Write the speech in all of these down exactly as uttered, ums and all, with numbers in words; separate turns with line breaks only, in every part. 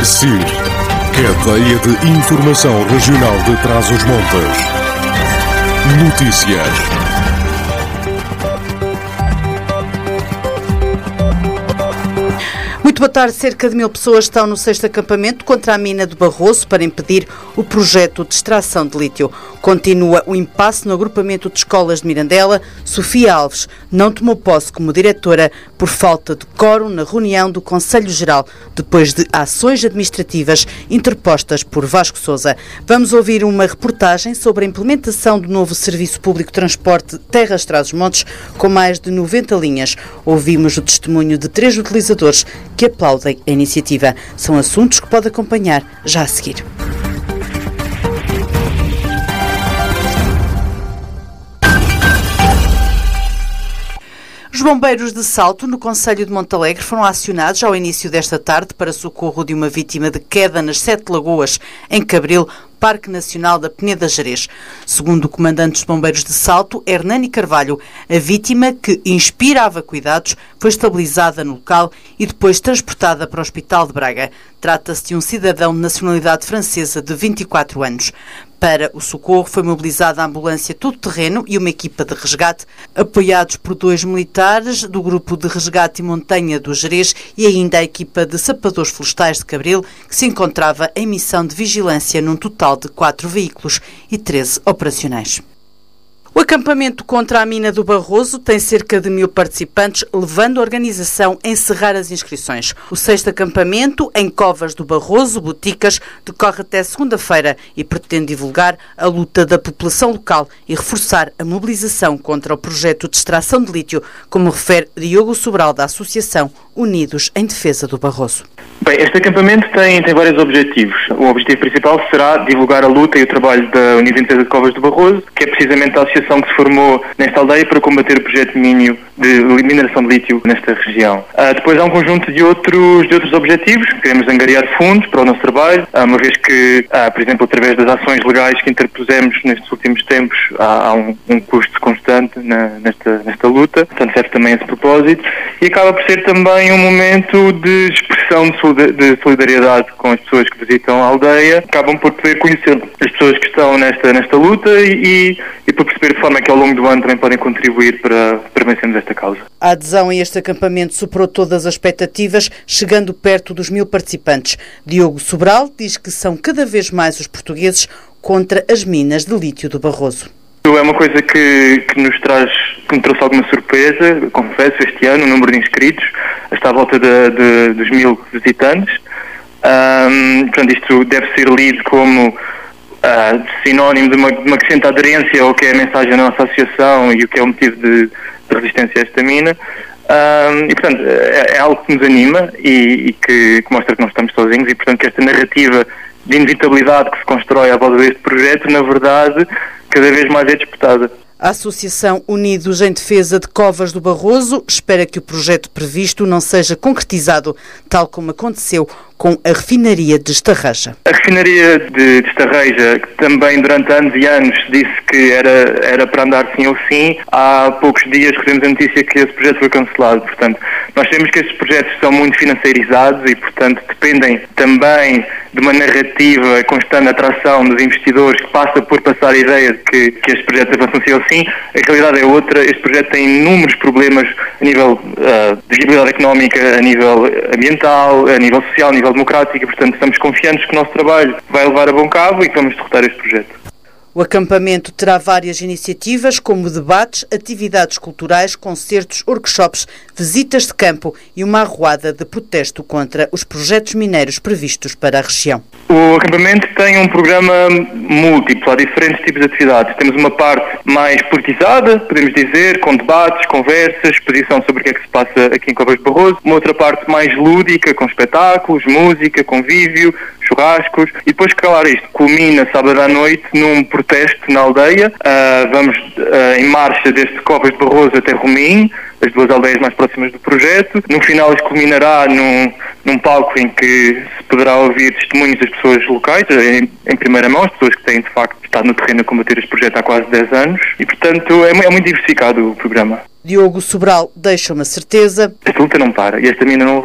C I R, Cadeia de Informação Regional de Trás-os-Montes. Notícias.
Muito boa tarde. Cerca de mil pessoas estão no sexto acampamento contra a mina do Barroso para impedir o projeto de extração de lítio. Continua o impasse no agrupamento de escolas de Mirandela. Sofia Alves não tomou posse como diretora por falta de quórum na reunião do Conselho Geral, depois de ações administrativas interpostas por Vasco Sousa. Vamos ouvir uma reportagem sobre a implementação do novo Serviço Público de Transporte Terras Trás-os-Montes, com mais de noventa linhas. Ouvimos o testemunho de três utilizadores que aplaudem a iniciativa. São assuntos que pode acompanhar já a seguir. Os bombeiros de Salto, no concelho de Montalegre, foram acionados ao início desta tarde para socorro de uma vítima de queda nas Sete Lagoas, em Cabril, Parque Nacional da Peneda Gerês. Segundo o comandante dos bombeiros de Salto, Hernani Carvalho, a vítima, que inspirava cuidados, foi estabilizada no local e depois transportada para o Hospital de Braga. Trata-se de um cidadão de nacionalidade francesa de vinte e quatro anos. Para o socorro foi mobilizada a ambulância todo-terreno e uma equipa de resgate, apoiados por dois militares do Grupo de Resgate e Montanha do Gerês e ainda a equipa de sapadores florestais de Cabril, que se encontrava em missão de vigilância num total de quatro veículos e treze operacionais. O acampamento contra a mina do Barroso tem cerca de mil participantes, levando a organização a encerrar as inscrições. O sexto acampamento, em Covas do Barroso, Boticas, decorre até segunda-feira e pretende divulgar a luta da população local e reforçar a mobilização contra o projeto de extração de lítio, como refere Diogo Sobral, da Associação Unidos em Defesa do Barroso.
Bem, este acampamento tem, tem vários objetivos. O objetivo principal será divulgar a luta e o trabalho da Unidos em Defesa de Covas do Barroso, que é precisamente a associação que se formou nesta aldeia para combater o projeto de mínio de mineração de lítio nesta região. Uh, depois há um conjunto de outros, de outros objetivos. Queremos angariar fundos para o nosso trabalho, uh, uma vez que, uh, por exemplo, através das ações legais que interpusemos nestes últimos tempos, há, há um, um custo constante na, nesta, nesta luta, portanto serve também a esse propósito, e acaba por ser também um momento de expressão de de solidariedade com as pessoas que visitam a aldeia, acabam por poder conhecer as pessoas que estão nesta, nesta luta e, e, e por perceber de forma que ao longo do ano também podem contribuir para, para vencermos esta causa.
A adesão a este acampamento superou todas as expectativas, chegando perto dos mil participantes. Diogo Sobral diz que são cada vez mais os portugueses contra as minas de lítio do Barroso.
É uma coisa que, que nos traz, que me trouxe alguma surpresa, confesso, este ano, o número de inscritos está à volta de, de, dos mil visitantes. Um, portanto, isto deve ser lido como uh, sinónimo de uma, de uma crescente aderência ao que é a mensagem da nossa associação e o que é o motivo de, de resistência a esta mina. Um, e, portanto, é, é algo que nos anima e, e que, que mostra que não estamos sozinhos e, portanto, que esta narrativa de inevitabilidade que se constrói à volta deste projeto, na verdade, cada vez mais é disputada.
A Associação Unidos em Defesa de Covas do Barroso espera que o projeto previsto não seja concretizado, tal como aconteceu com a refinaria de Estarreja.
A refinaria de Estarreja, que também durante anos e anos disse que era, era para andar sim ou sim, há poucos dias recebemos a notícia que esse projeto foi cancelado. Portanto, nós sabemos que estes projetos são muito financiarizados e, portanto, dependem também de uma narrativa constante de atração dos investidores que passa por passar a ideia de que, que estes projetos avançam sim ou sim. A realidade é outra. Este projeto tem inúmeros problemas a nível uh, de viabilidade económica, a nível ambiental, a nível social, a nível democrático, e, portanto, estamos confiantes que o nosso trabalho vai levar a bom cabo e que vamos derrotar este projeto.
O acampamento terá várias iniciativas, como debates, atividades culturais, concertos, workshops, visitas de campo e uma arruada de protesto contra os projetos mineiros previstos para a região.
O acampamento tem um programa múltiplo, há diferentes tipos de atividades. Temos uma parte mais politizada, podemos dizer, com debates, conversas, exposição sobre o que é que se passa aqui em Covas do Barroso. Uma outra parte mais lúdica, com espetáculos, música, convívio, churrascos. E depois, claro, isto culmina sábado à noite num protesto na aldeia. Uh, vamos uh, em marcha desde Covas de Barroso até Romim, as duas aldeias mais próximas do projeto. No final, isto culminará num, num palco em que se poderá ouvir testemunhos das pessoas locais, em, em primeira mão, as pessoas que têm, de facto, estado no terreno a combater este projeto há quase dez anos. E, portanto, é, é muito diversificado o programa.
Diogo Sobral deixa uma certeza.
Esta luta não para e esta mina não avança.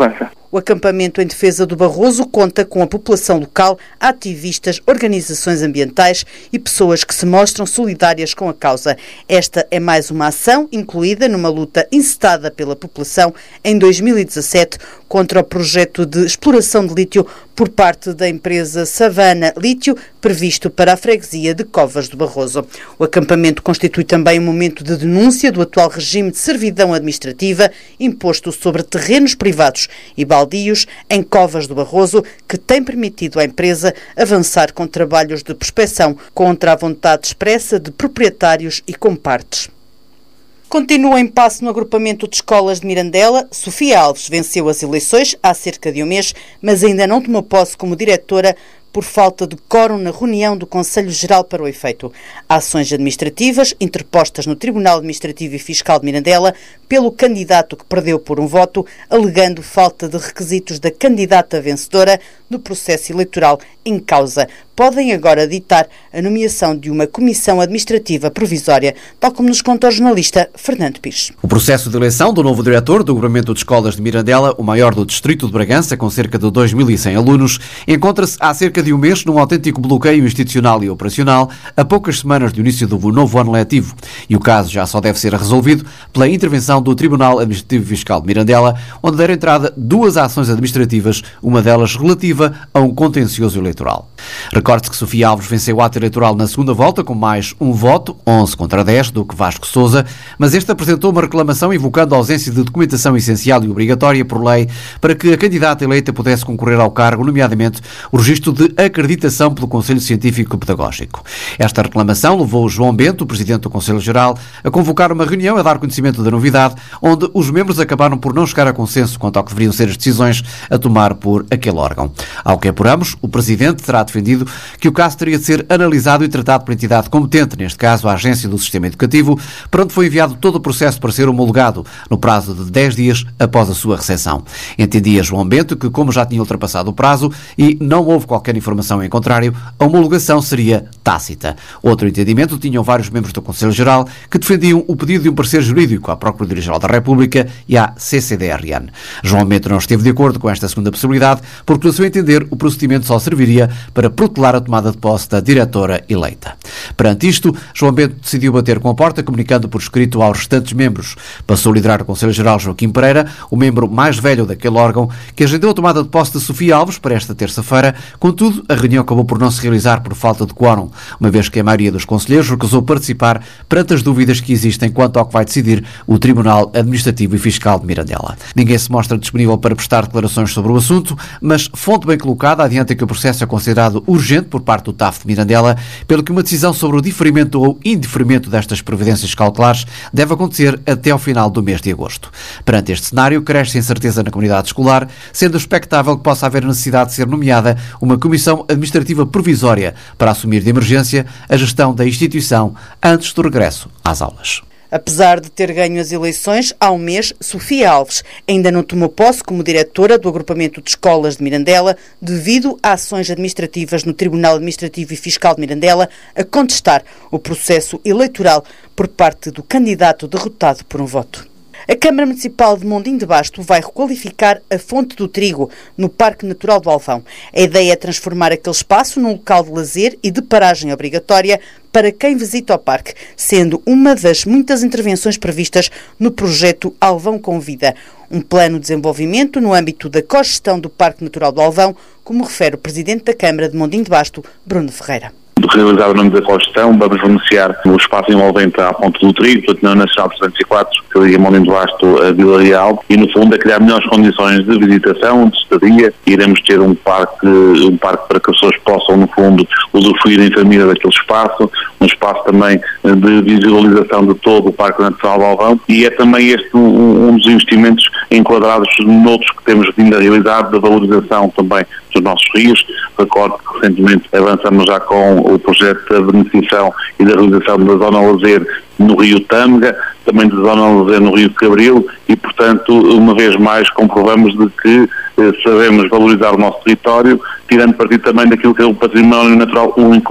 O acampamento em defesa do Barroso conta com a população local, ativistas, organizações ambientais e pessoas que se mostram solidárias com a causa. Esta é mais uma ação incluída numa luta incitada pela população em dois mil e dezassete contra o projeto de exploração de lítio por parte da empresa Savana Lítio, previsto para a freguesia de Covas do Barroso. O acampamento constitui também um momento de denúncia do atual regime de servidão administrativa imposto sobre terrenos privados e baldios em Covas do Barroso, que tem permitido à empresa avançar com trabalhos de prospecção contra a vontade expressa de proprietários e compartes. Continua em passo no agrupamento de escolas de Mirandela. Sofia Alves venceu as eleições há cerca de um mês, mas ainda não tomou posse como diretora por falta de quórum na reunião do Conselho Geral para o efeito. Ações administrativas interpostas no Tribunal Administrativo e Fiscal de Mirandela pelo candidato que perdeu por um voto, alegando falta de requisitos da candidata vencedora no processo eleitoral em causa. Podem agora ditar a nomeação de uma comissão administrativa provisória, tal como nos conta o jornalista Fernando Pires.
O processo de eleição do novo diretor do Agrupamento de Escolas de Mirandela, o maior do distrito de Bragança, com cerca de dois mil e cem alunos, encontra-se há cerca de um mês num autêntico bloqueio institucional e operacional, a poucas semanas do início do novo ano letivo. E o caso já só deve ser resolvido pela intervenção do Tribunal Administrativo e Fiscal de Mirandela, onde deram entrada duas ações administrativas, uma delas relativa a um contencioso eleitoral. Recorde-se que Sofia Alves venceu o ato eleitoral na segunda volta com mais um voto, onze contra dez, do que Vasco Sousa, mas este apresentou uma reclamação invocando a ausência de documentação essencial e obrigatória por lei para que a candidata eleita pudesse concorrer ao cargo, nomeadamente o registro de acreditação pelo Conselho Científico Pedagógico. Esta reclamação levou o João Bento, o Presidente do Conselho Geral, a convocar uma reunião a dar conhecimento da novidade, onde os membros acabaram por não chegar a consenso quanto ao que deveriam ser as decisões a tomar por aquele órgão. Ao que apuramos, o Presidente terá defendido que o caso teria de ser analisado e tratado por entidade competente, neste caso a Agência do Sistema Educativo, para onde foi enviado todo o processo para ser homologado no prazo de dez dias após a sua recepção. Entendia João Bento que, como já tinha ultrapassado o prazo e não houve qualquer informação em contrário, a homologação seria tácita. Outro entendimento tinham vários membros do Conselho Geral que defendiam o pedido de um parecer jurídico à Procuradoria-Geral da República e à C C D R N. João Bento não esteve de acordo com esta segunda possibilidade, porque, no seu entender, o procedimento só serviria para protelar a tomada de posse da diretora eleita. Perante isto, João Bento decidiu bater com a porta, comunicando por escrito aos restantes membros. Passou a liderar o Conselho Geral Joaquim Pereira, o membro mais velho daquele órgão, que agendou a tomada de posse de Sofia Alves para esta terça-feira. Contudo, a reunião acabou por não se realizar por falta de quórum, uma vez que a maioria dos conselheiros recusou participar perante as dúvidas que existem quanto ao que vai decidir o Tribunal Administrativo e Fiscal de Mirandela. Ninguém se mostra disponível para prestar declarações sobre o assunto, mas fonte bem colocada adianta que o processo é considerado urgente por parte do T A F de Mirandela, pelo que uma decisão sobre o diferimento ou indeferimento destas providências cautelares deve acontecer até ao final do mês de agosto. Perante este cenário, cresce a incerteza na comunidade escolar, sendo expectável que possa haver necessidade de ser nomeada uma comissão administrativa provisória para assumir de emergência a gestão da instituição antes do regresso às aulas.
Apesar de ter ganho as eleições há um mês, Sofia Alves ainda não tomou posse como diretora do Agrupamento de Escolas de Mirandela devido a ações administrativas no Tribunal Administrativo e Fiscal de Mirandela a contestar o processo eleitoral por parte do candidato derrotado por um voto. A Câmara Municipal de Mondim de Basto vai requalificar a Fonte do Trigo no Parque Natural do Alvão. A ideia é transformar aquele espaço num local de lazer e de paragem obrigatória para quem visita o parque, sendo uma das muitas intervenções previstas no projeto Alvão com Vida, um plano de desenvolvimento no âmbito da cogestão do Parque Natural do Alvão, como refere o Presidente da Câmara de Mondim de Basto, Bruno Ferreira.
Realizar o nome da cogestão, vamos beneficiar o espaço envolvente à Ponte do Trigo, portanto, na Nacional trezentos e quatro, que liga Mondim de Basto a Vila Real, e no fundo é criar melhores condições de visitação, de estadia. Iremos ter um parque, um parque para que as pessoas possam, no fundo, usufruir em família daquele espaço, um espaço também de visualização de todo o Parque Natural do Alvão, e é também este um, um dos investimentos enquadrados noutros que temos vindo a realizar, da valorização também dos nossos rios. Recordo que recentemente avançamos já com o projeto da beneficiação e da realização da zona lazer no Rio Tâmega, também da zona lazer no Rio Cabril, e portanto, uma vez mais comprovamos de que eh, sabemos valorizar o nosso território, tirando partido também daquilo que é o património natural único que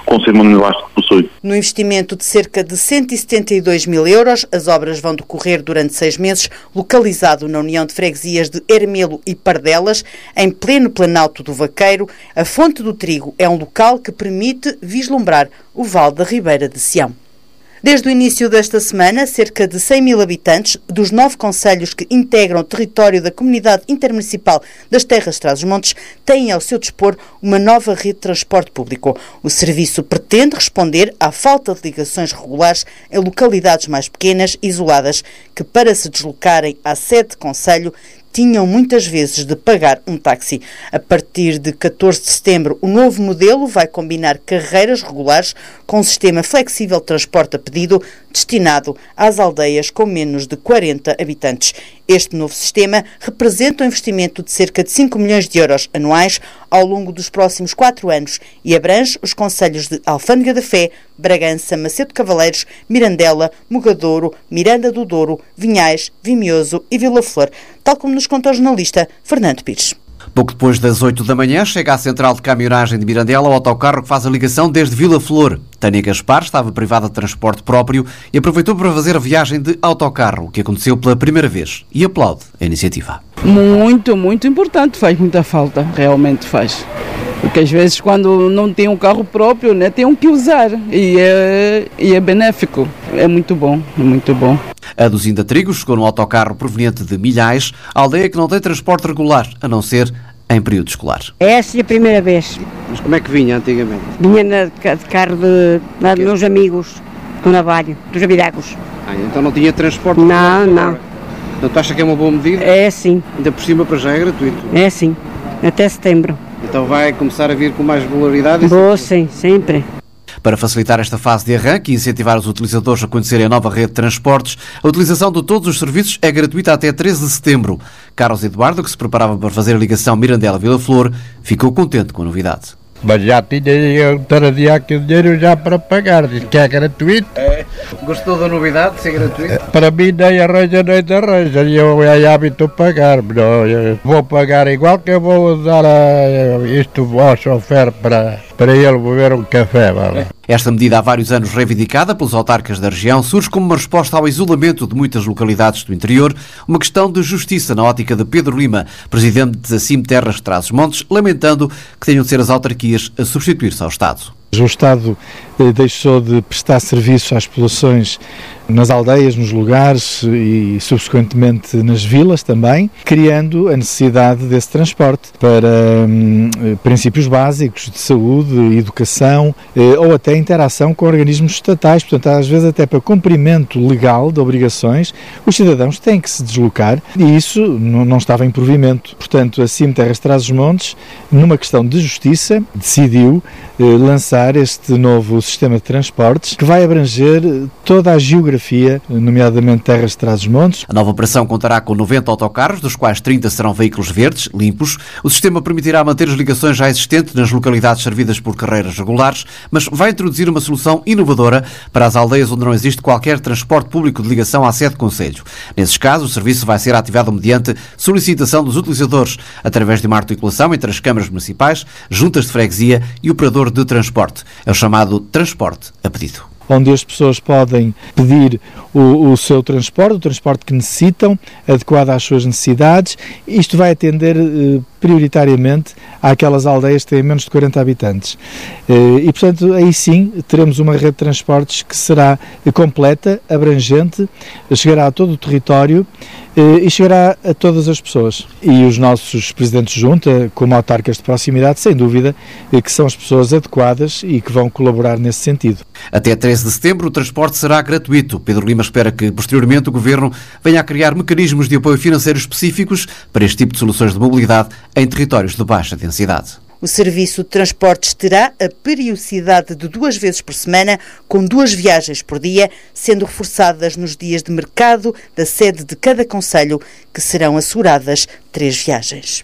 o Conselho de Monte Basto possui.
No investimento de cerca de cento e setenta e dois mil euros, as obras vão decorrer durante seis meses, localizado na União de Freguesias de Ermelo e Pardelas, em pleno planalto do Vaqueiro. A Fonte do Trigo é um local que permite vislumbrar o Vale da Ribeira de Sião. Desde o início desta semana, cerca de cem mil habitantes dos nove concelhos que integram o território da Comunidade Intermunicipal das Terras de Trás-os-Montes têm ao seu dispor uma nova rede de transporte público. O serviço pretende responder à falta de ligações regulares em localidades mais pequenas e isoladas, que para se deslocarem à sede de concelho tinham muitas vezes de pagar um táxi. A partir de catorze de setembro, o novo modelo vai combinar carreiras regulares com um sistema flexível de transporte a pedido destinado às aldeias com menos de quarenta habitantes. Este novo sistema representa um investimento de cerca de cinco milhões de euros anuais ao longo dos próximos quatro anos e abrange os concelhos de Alfândega da Fé, Bragança, Macedo Cavaleiros, Mirandela, Mogadouro, Miranda do Douro, Vinhais, Vimioso e Vila Flor, tal como nos conta o jornalista Fernando Pires.
Pouco depois das oito da manhã, chega à central de caminhonagem de Mirandela o autocarro que faz a ligação desde Vila Flor. Tânia Gaspar estava privada de transporte próprio e aproveitou para fazer a viagem de autocarro, o que aconteceu pela primeira vez, e aplaude a iniciativa.
Muito, muito importante, faz muita falta, realmente faz. Porque às vezes quando não tem um carro próprio, né, tem um que usar e é, e é benéfico. É muito bom, é muito bom.
A Duzinda Trigo chegou num autocarro proveniente de Milhais, aldeia que não tem transporte regular, a não ser em período escolar.
Essa é a primeira vez.
Mas como é que vinha antigamente?
Vinha na, de carro de, de, de meus amigos do Navalho, dos Abidagos.
Ah, então não tinha transporte?
Não, não.
Então tu acha que é uma boa medida?
É sim.
Ainda por cima para já é gratuito?
É sim, até setembro.
Então vai começar a vir com mais regularidade?
Boa, sim, sempre.
Para facilitar esta fase de arranque e incentivar os utilizadores a conhecerem a nova rede de transportes, a utilização de todos os serviços é gratuita até treze de setembro. Carlos Eduardo, que se preparava para fazer a ligação Mirandela-Vila Flor, ficou contente com a novidade.
Mas já tinha eu trazido aqui o dinheiro já para pagar, diz que é gratuito. É.
Gostou da novidade de ser gratuito?
Para mim nem arranja nem arranja, eu é hábito pagar, não, eu vou pagar igual que eu vou usar a, isto ao chofer para, para ele beber um café. Vale?
Esta medida há vários anos reivindicada pelos autarcas da região surge como uma resposta ao isolamento de muitas localidades do interior, uma questão de justiça na ótica de Pedro Lima, presidente da C I M Terras de Trás-os-Montes, lamentando que tenham de ser as autarquias a substituir-se ao Estado.
O Estado eh, deixou de prestar serviços às populações nas aldeias, nos lugares e, subsequentemente, nas vilas também, criando a necessidade desse transporte para hum, princípios básicos de saúde, educação eh, ou até interação com organismos estatais. Portanto, às vezes até para cumprimento legal de obrigações, os cidadãos têm que se deslocar e isso não, não estava em provimento. Portanto, a C I M Terras de Trás-os-Montes, numa questão de justiça, decidiu eh, lançar este novo sistema de transportes que vai abranger toda a geografia, nomeadamente Terras de Trás-os-Montes.
A nova operação contará com noventa autocarros, dos quais trinta serão veículos verdes, limpos. O sistema permitirá manter as ligações já existentes nas localidades servidas por carreiras regulares, mas vai introduzir uma solução inovadora para as aldeias onde não existe qualquer transporte público de ligação à sede de concelho. Nesses casos, o serviço vai ser ativado mediante solicitação dos utilizadores, através de uma articulação entre as câmaras municipais, juntas de freguesia e operador de transporte. É o chamado transporte a pedido.
Onde as pessoas podem pedir o, o seu transporte, o transporte que necessitam, adequado às suas necessidades. Isto vai atender eh, prioritariamente àquelas aldeias que têm menos de quarenta habitantes. Eh, e, portanto, aí sim teremos uma rede de transportes que será completa, abrangente, chegará a todo o território eh, e chegará a todas as pessoas. E os nossos presidentes de junta, como autarcas de proximidade, sem dúvida, eh, que são as pessoas adequadas e que vão colaborar nesse sentido.
Até treze de setembro o transporte será gratuito. Pedro Lima espera que, posteriormente, o Governo venha a criar mecanismos de apoio financeiro específicos para este tipo de soluções de mobilidade em territórios de baixa densidade.
O serviço de transportes terá a periodicidade de duas vezes por semana, com duas viagens por dia, sendo reforçadas nos dias de mercado da sede de cada concelho, que serão asseguradas três viagens.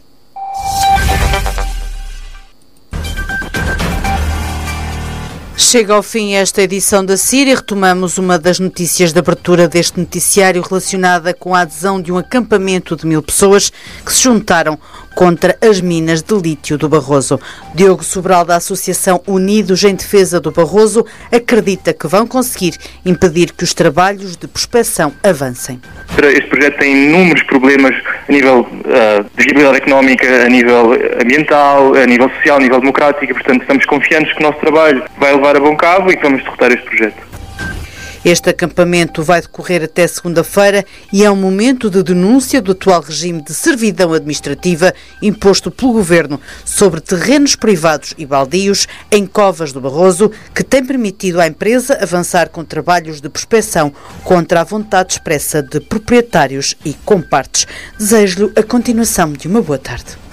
Chega ao fim esta edição da C I R e retomamos uma das notícias de abertura deste noticiário relacionada com a adesão de um acampamento de mil pessoas que se juntaram contra as minas de lítio do Barroso. Diogo Sobral, da Associação Unidos em Defesa do Barroso, acredita que vão conseguir impedir que os trabalhos de prospecção avancem.
Este projeto tem inúmeros problemas a nível uh, de viabilidade económica, a nível ambiental, a nível social, a nível democrático, e, portanto, estamos confiantes que o nosso trabalho vai levar a bom cabo e que vamos derrotar este projeto.
Este acampamento vai decorrer até segunda-feira e é um momento de denúncia do atual regime de servidão administrativa imposto pelo Governo sobre terrenos privados e baldios em Covas do Barroso, que tem permitido à empresa avançar com trabalhos de prospecção contra a vontade expressa de proprietários e compartes. Desejo-lhe a continuação de uma boa tarde.